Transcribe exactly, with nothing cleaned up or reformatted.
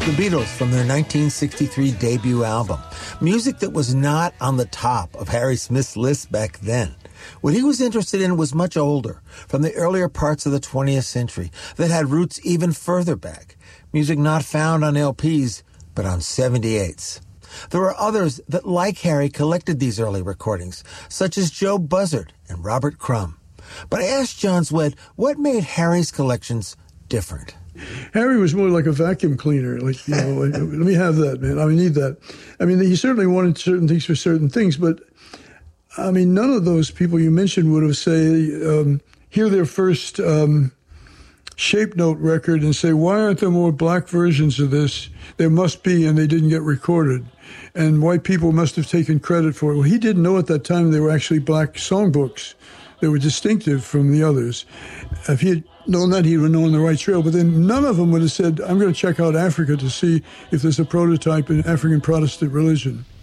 The Beatles from their nineteen sixty-three debut album. Music that was not on the top of Harry Smith's list back then. What he was interested in was much older, from the earlier parts of the twentieth century, that had roots even further back. Music not found on L Ps, but on seventy-eights. There were others that, like Harry, collected these early recordings, such as Joe Buzzard and Robert Crumb. But I asked John Zwed what made Harry's collections different. Harry was more like a vacuum cleaner. Like, you know, like, let me have that, man. I need that. I mean, he certainly wanted certain things for certain things, but, I mean, none of those people you mentioned would have, say, um, hear their first um, Shape Note record and say, why aren't there more black versions of this? There must be, and they didn't get recorded. And white people must have taken credit for it. Well, he didn't know at that time they were actually black songbooks. They were distinctive from the others. If he had known that, he would have known the right trail. But then none of them would have said, I'm going to check out Africa to see if there's a prototype in African Protestant religion.